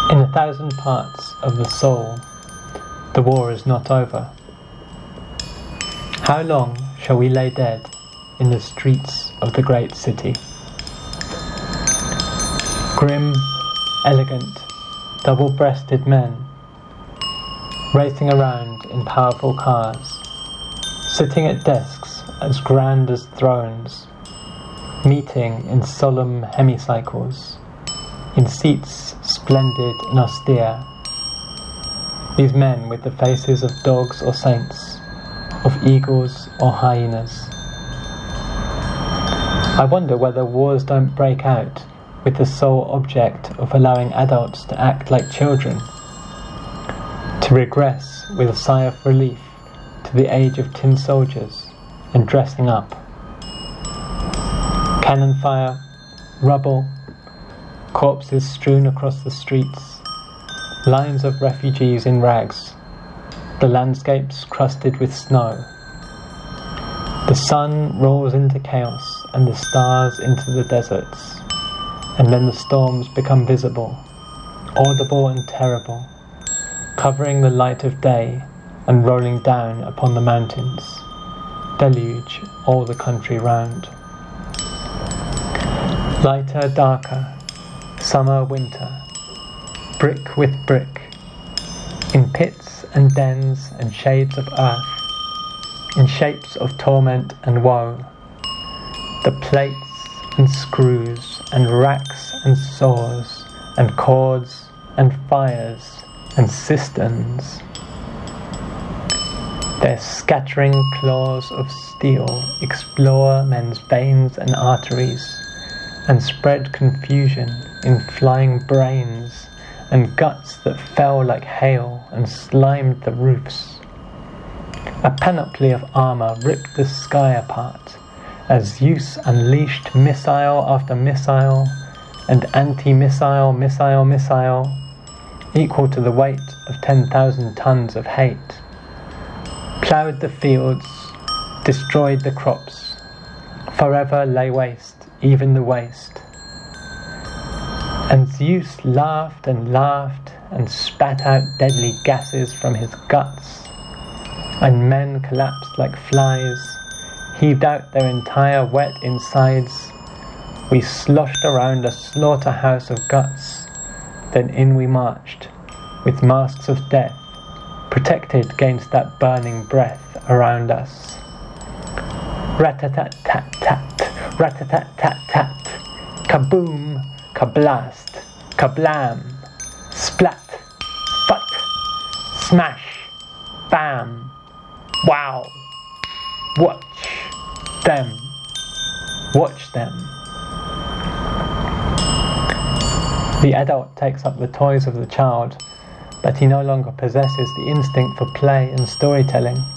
In 1,000 parts of the soul, the war is not over. How long shall we lay dead in the streets of the great city? Grim, elegant, double-breasted men, racing around in powerful cars, sitting at desks as grand as thrones, meeting in solemn hemicycles, in seats splendid and austere. These men with the faces of dogs or saints, of eagles or hyenas. I wonder whether wars don't break out with the sole object of allowing adults to act like children, to regress with a sigh of relief to the age of tin soldiers and dressing up. Cannon fire, rubble, corpses strewn across the streets, lines of refugees in rags, the landscapes crusted with snow. The sun rolls into chaos and the stars into the deserts, and then the storms become visible, audible and terrible, covering the light of day and rolling down upon the mountains, deluge all the country round. Lighter, darker, summer, winter, brick with brick, in pits and dens and shades of earth, in shapes of torment and woe, the plates and screws and racks and saws and cords and fires and cisterns. Their scattering claws of steel explore men's veins and arteries, and spread confusion in flying brains and guts that fell like hail and slimed the roofs. A panoply of armour ripped the sky apart as Zeus unleashed missile after missile and anti-missile, missile, equal to the weight of 10,000 tons of hate, ploughed the fields, destroyed the crops, forever lay waste even the waste. And Zeus laughed and spat out deadly gases from his guts, and men collapsed like flies, heaved out their entire wet insides. We sloshed around a slaughterhouse of guts, then in we marched, with masks of death, protected against that burning breath around us. Rat-a-tat-tat-tat, rat-a-tat-tat-tat, kaboom, kablast, kablam, splat, fut, smash, bam, wow, watch them. The adult takes up the toys of the child, but he no longer possesses the instinct for play and storytelling.